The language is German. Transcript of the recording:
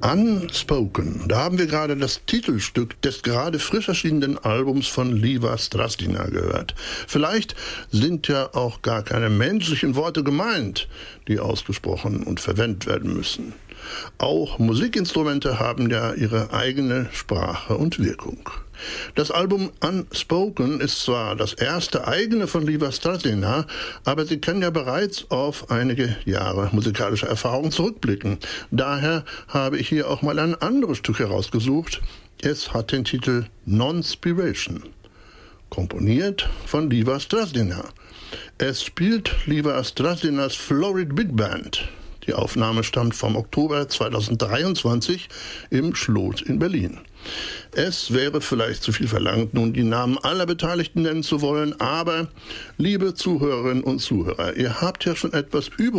Unspoken, da haben wir gerade das Titelstück des gerade frisch erschienenen Albums von Liva Strazdina gehört. Vielleicht sind ja auch gar keine menschlichen Worte gemeint, die ausgesprochen und verwendet werden müssen. Auch Musikinstrumente haben ja ihre eigene Sprache und Wirkung. Das Album Unspoken ist zwar das erste eigene von Liva Strazdina, aber sie kann ja bereits auf einige Jahre musikalischer Erfahrung zurückblicken. Daher habe ich hier auch mal ein anderes Stück herausgesucht. Es hat den Titel Nonspiration, komponiert von Liva Strazdina. Es spielt Liva Strazdinas Florid Big Band. Die Aufnahme stammt vom Oktober 2023 im Schlot in Berlin. Es wäre vielleicht zu viel verlangt, nun die Namen aller Beteiligten nennen zu wollen, aber, liebe Zuhörerinnen und Zuhörer, ihr habt ja schon etwas Übung